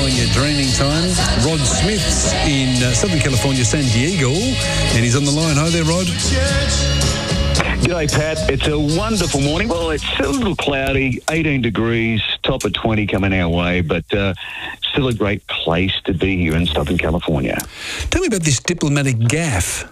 California Dreaming Time. Rod Smith's in Southern California, San Diego, and he's on the line. Hi there, Rod. G'day, Pat. It's a wonderful morning. Well, it's a little cloudy, 18 degrees, top of 20 coming our way, but still a great place to be here in Southern California. Tell me about this diplomatic gaffe.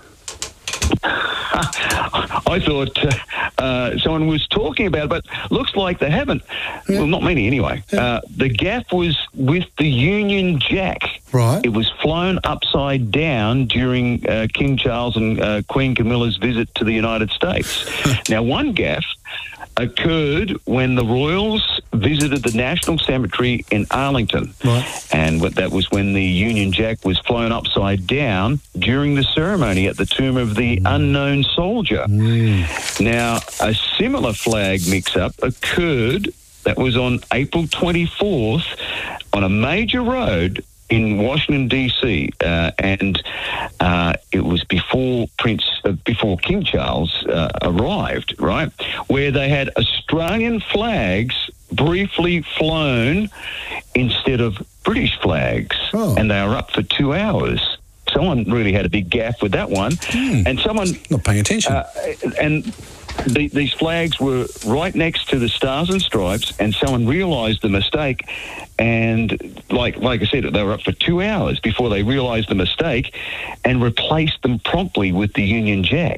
I thought someone was talking about it, but looks like they haven't. Yeah. Well, not many anyway. Yeah. The gaffe was with the Union Jack. Right. It was flown upside down during King Charles and Queen Camilla's visit to the United States. Now, one gaffe occurred when the royals visited the National Cemetery in Arlington. Right. And that was when the Union Jack was flown upside down during the ceremony at the tomb of the unknown soldier. Now, a similar flag mix-up occurred, that was on April 24th, on a major road in Washington, D.C., and it was before King Charles arrived, right, where they had Australian flags briefly flown instead of British flags, and they were up for 2 hours. Someone really had a big gaffe with that one, and someone not paying attention. These flags were right next to the Stars and Stripes, and someone realised the mistake. And like I said, they were up for 2 hours before they realised the mistake and replaced them promptly with the Union Jack.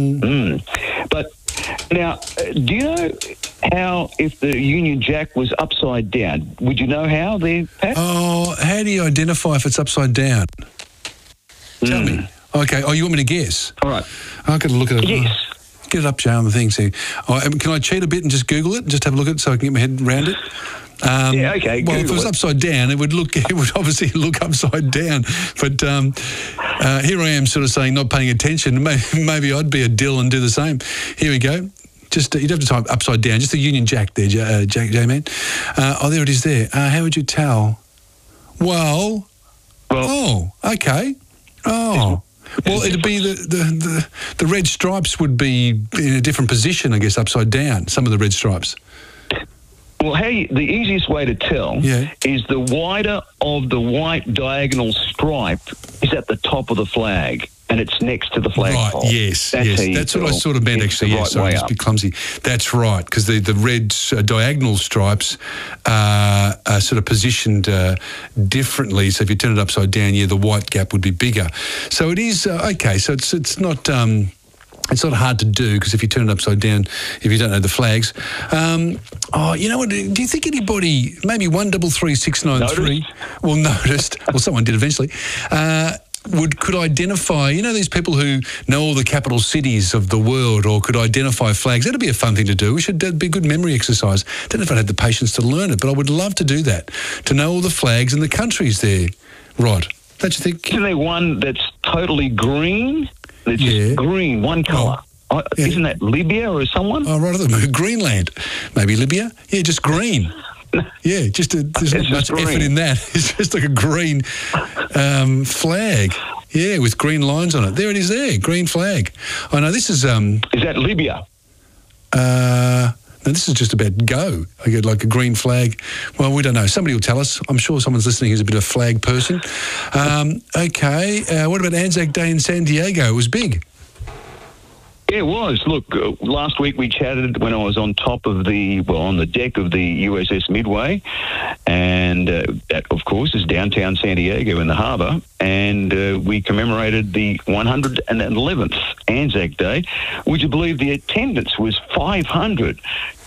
But now, do you know how, if the Union Jack was upside down, would you know how there, Pat? Oh, how do you identify if it's upside down? Tell me. Okay. Oh, you want me to guess? All right. I've got to look at it. Yes. Get it up, Joe, on the thing. See. Can I cheat a bit and just Google it? Just have a look at it so I can get my head around it? Yeah, okay. Well, if it was upside down, it would obviously look upside down. But here I am sort of saying not paying attention. Maybe I'd be a dill and do the same. Here we go. Just you'd have to type upside down. Just the Union Jack there, J-Man. Oh, there it is there. How would you tell? Well, okay. Oh. Well, it'd be the red stripes would be in a different position, I guess, upside down, some of the red stripes. Well, the easiest way to tell is the wider of the white diagonal stripe is at the top of the flag, and it's next to the flagpole. Right, yes. That's what I sort of meant, actually. Yes, sorry, just a bit clumsy. That's right, because the red diagonal stripes are sort of positioned differently. So if you turn it upside down, the white gap would be bigger. So it is, okay, so it's not... It's not hard to do because if you turn it upside down, if you don't know the flags. You know what? Do you think anybody, maybe 133693, noticed, well, someone did eventually, could identify, these people who know all the capital cities of the world or could identify flags? That'd be a fun thing to do. That'd be a good memory exercise. I don't know if I'd had the patience to learn it, but I would love to do that, to know all the flags and the countries there. Rod, don't you think? Isn't there one that's totally green? It's just green, one colour. Isn't that Libya or someone? Oh, right at the move. Greenland. Maybe Libya? Yeah, just green. Yeah, there's not much effort in that. It's just like a green flag. Yeah, with green lines on it. There it is there, green flag. I know this is... Is that Libya? No, this is just about go. I get like a green flag. Well, we don't know. Somebody will tell us. I'm sure someone's listening who's a bit of a flag person. Okay. What about Anzac Day in San Diego? It was big. Yeah, it was. Look, last week we chatted when I was on top of on the deck of the USS Midway, and that, of course, is downtown San Diego in the harbour, and we commemorated the 111th Anzac Day. Would you believe the attendance was 500